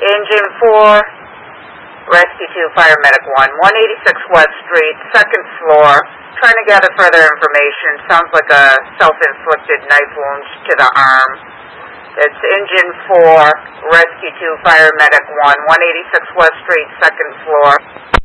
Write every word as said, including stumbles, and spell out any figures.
Engine four, Rescue two, Firamedic one, one eighty-six West Street, second floor. Trying to gather further information. Sounds like a self-inflicted knife wound to the arm. It's Engine four, Rescue two, Firamedic one, one eighty-six West Street, second floor.